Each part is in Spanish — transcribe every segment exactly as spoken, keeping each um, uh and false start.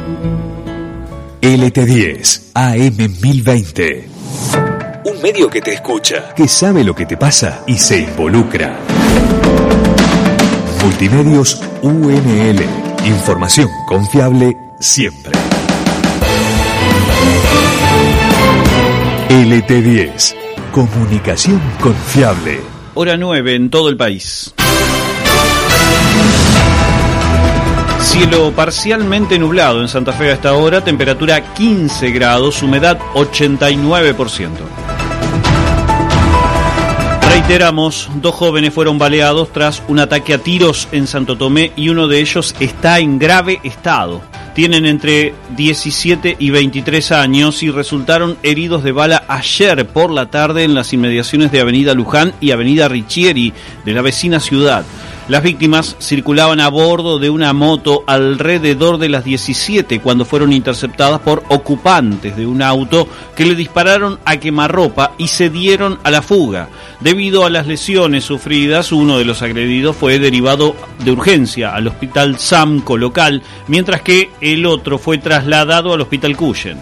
L T diez, A M mil veinte. Un medio que te escucha, que sabe lo que te pasa y se involucra. Multimedios U N L. Información confiable siempre. L T diez. Comunicación confiable. Hora nueve en todo el país. Cielo parcialmente nublado en Santa Fe a esta hora, temperatura quince grados, humedad ochenta y nueve por ciento. Reiteramos, dos jóvenes fueron baleados tras un ataque a tiros en Santo Tomé y uno de ellos está en grave estado. Tienen entre diecisiete y veintitrés años y resultaron heridos de bala ayer por la tarde en las inmediaciones de Avenida Luján y Avenida Riccieri de la vecina ciudad. Las víctimas circulaban a bordo de una moto alrededor de las diecisiete cuando fueron interceptadas por ocupantes de un auto que le dispararon a quemarropa y se dieron a la fuga. Debido a las lesiones sufridas, uno de los agredidos fue derivado de urgencia al hospital Samco local, mientras que el otro fue trasladado al hospital Cuyen.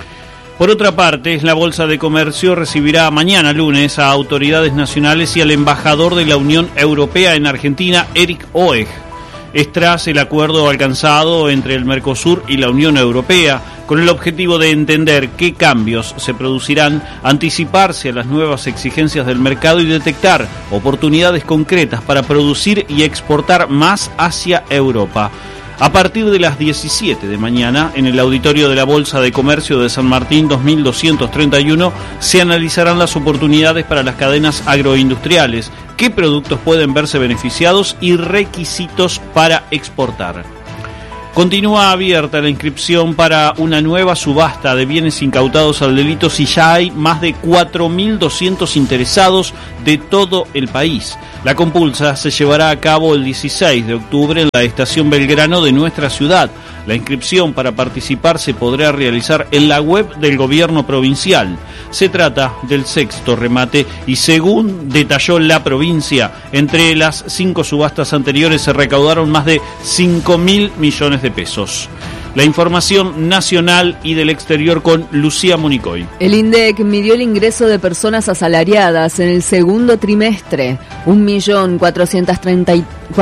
Por otra parte, la Bolsa de Comercio recibirá mañana lunes a autoridades nacionales y al embajador de la Unión Europea en Argentina, Eric Oeg. Es tras el acuerdo alcanzado entre el Mercosur y la Unión Europea, con el objetivo de entender qué cambios se producirán, anticiparse a las nuevas exigencias del mercado y detectar oportunidades concretas para producir y exportar más hacia Europa. A partir de las diecisiete de mañana, en el auditorio de la Bolsa de Comercio de San Martín dos mil doscientos treinta y uno, se analizarán las oportunidades para las cadenas agroindustriales, qué productos pueden verse beneficiados y requisitos para exportar. Continúa abierta la inscripción para una nueva subasta de bienes incautados al delito si ya hay más de cuatro mil doscientos interesados de todo el país. La compulsa se llevará a cabo el dieciséis de octubre en la estación Belgrano de nuestra ciudad. La inscripción para participar se podrá realizar en la web del gobierno provincial. Se trata del sexto remate y, según detalló la provincia, entre las cinco subastas anteriores se recaudaron más de cinco mil millones de pesos. La información nacional y del exterior con Lucía Municoy. El INDEC midió el ingreso de personas asalariadas en el segundo trimestre. un millón cuatrocientos treinta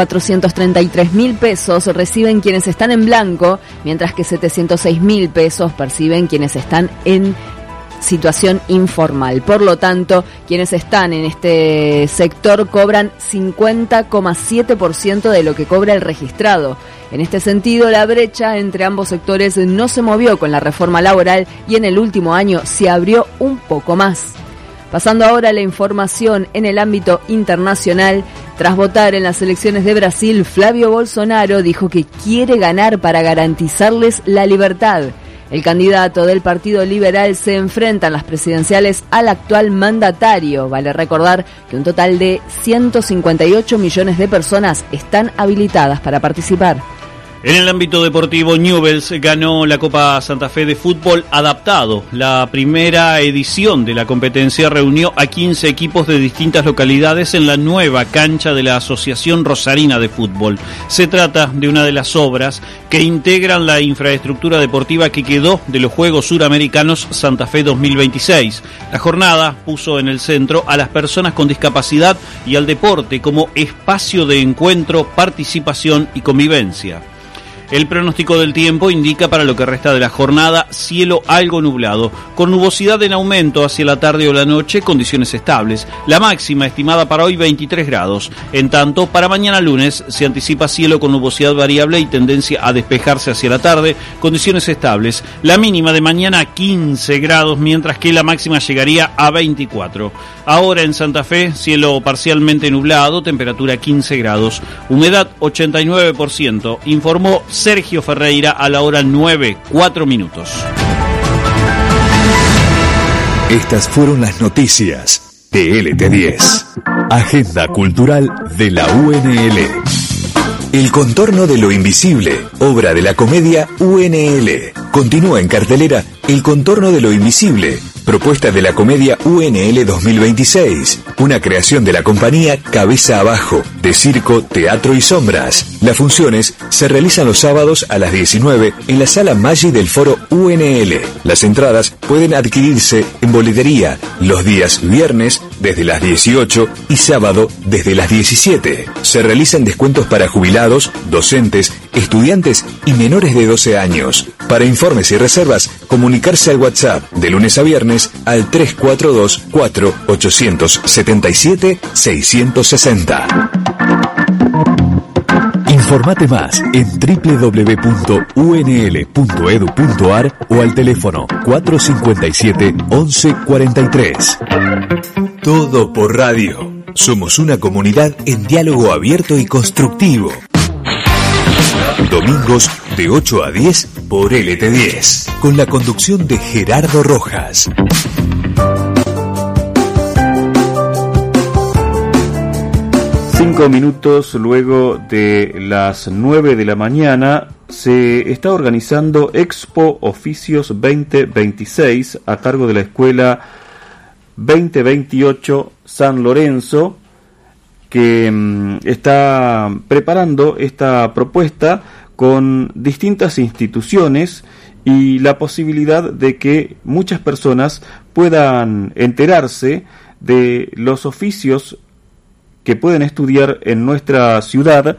y tres mil pesos reciben quienes están en blanco, mientras que setecientos seis mil pesos perciben quienes están en situación informal. Por lo tanto, quienes están en este sector cobran cincuenta coma siete por ciento de lo que cobra el registrado. En este sentido, la brecha entre ambos sectores no se movió con la reforma laboral y en el último año se abrió un poco más. Pasando ahora a la información en el ámbito internacional, tras votar en las elecciones de Brasil, Flavio Bolsonaro dijo que quiere ganar para garantizarles la libertad. El candidato del Partido Liberal se enfrenta en las presidenciales al actual mandatario. Vale recordar que un total de ciento cincuenta y ocho millones de personas están habilitadas para participar. En el ámbito deportivo, Newell's ganó la Copa Santa Fe de fútbol adaptado. La primera edición de la competencia reunió a quince equipos de distintas localidades en la nueva cancha de la Asociación Rosarina de Fútbol. Se trata de una de las obras que integran la infraestructura deportiva que quedó de los Juegos Suramericanos Santa Fe dos mil veintiséis. La jornada puso en el centro a las personas con discapacidad y al deporte como espacio de encuentro, participación y convivencia. El pronóstico del tiempo indica para lo que resta de la jornada cielo algo nublado, con nubosidad en aumento hacia la tarde o la noche, condiciones estables. La máxima estimada para hoy veintitrés grados. En tanto, para mañana lunes se anticipa cielo con nubosidad variable y tendencia a despejarse hacia la tarde, condiciones estables. La mínima de mañana quince grados, mientras que la máxima llegaría a veinticuatro. Ahora en Santa Fe, cielo parcialmente nublado, temperatura quince grados, humedad ochenta y nueve por ciento, informó Sergio Ferreira a la hora nueve, cuatro minutos. Estas fueron las noticias de L T diez. Agenda cultural de la U N L. El contorno de lo invisible, obra de la comedia U N L. Continúa en cartelera El contorno de lo invisible, propuesta de la comedia U N L dos mil veintiséis, una creación de la compañía Cabeza Abajo, de circo, teatro y sombras. Las funciones se realizan los sábados a las diecinueve en la sala Maggi del foro U N L. Las entradas pueden adquirirse en boletería los días viernes desde las dieciocho y sábado desde las diecisiete. Se realizan descuentos para jubilados, docentes, estudiantes y menores de doce años. Para informes y reservas, comunicarse al WhatsApp de lunes a viernes al tres cuatro dos, cuatro ocho siete siete, seis seis cero. Informate más en doble u doble u doble u punto u n l punto e d u punto a r o al teléfono cuatro cinco siete, once cuarenta y tres. Todo por radio. Somos una comunidad en diálogo abierto y constructivo. Domingos de ocho a diez por L T diez, con la conducción de Gerardo Rojas. Cinco minutos luego de las nueve de la mañana se está organizando Expo Oficios veinte veintiséis a cargo de la Escuela veinte veintiocho San Lorenzo, que mm, está preparando esta propuesta con distintas instituciones y la posibilidad de que muchas personas puedan enterarse de los oficios que pueden estudiar en nuestra ciudad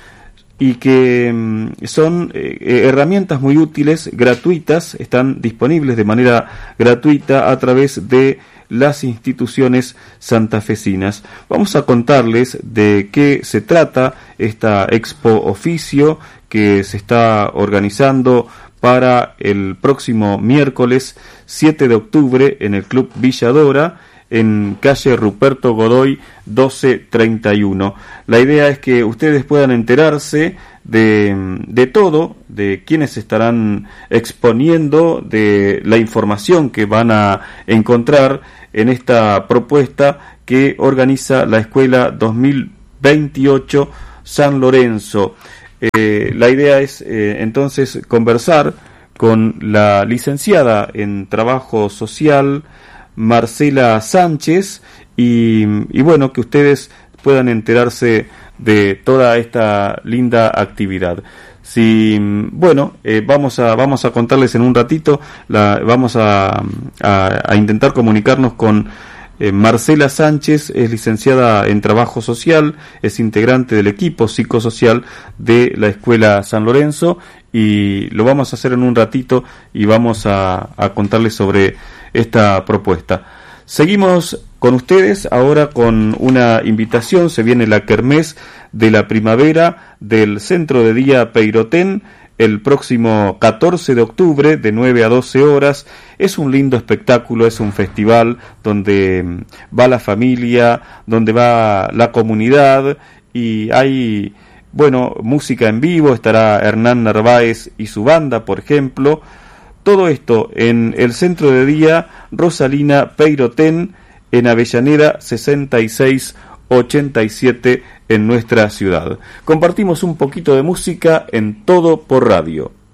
y que mm, son eh, herramientas muy útiles, gratuitas, están disponibles de manera gratuita a través de las instituciones santafesinas. Vamos a contarles de qué se trata esta Expo Oficio que se está organizando para el próximo miércoles siete de octubre en el Club Villadora, en calle Ruperto Godoy doce treinta y uno. La idea es que ustedes puedan enterarse de, de todo, de quiénes estarán exponiendo, de la información que van a encontrar en esta propuesta que organiza la Escuela dos mil veintiocho San Lorenzo. Eh, la idea es eh, entonces conversar con la licenciada en Trabajo Social, Marcela Sánchez, y, y bueno, que ustedes puedan enterarse de toda esta linda actividad. Si, bueno, eh, vamos a vamos a contarles en un ratito, la, vamos a, a, a intentar comunicarnos con eh, Marcela Sánchez. Es licenciada en Trabajo Social, es integrante del equipo psicosocial de la Escuela San Lorenzo, y lo vamos a hacer en un ratito y vamos a, a contarles sobre esta propuesta. Seguimos con ustedes ahora con una invitación. Se viene la kermés de la primavera del Centro de Día Peirotén el próximo catorce de octubre de nueve a doce horas. Es un lindo espectáculo, es un festival donde va la familia, donde va la comunidad, y hay, bueno, música en vivo. Estará Hernán Narváez y su banda, por ejemplo. Todo esto en el Centro de Día Rosalina Peirotén, en Avellaneda sesenta y seis ochenta y siete en nuestra ciudad. Compartimos un poquito de música en Todo por Radio.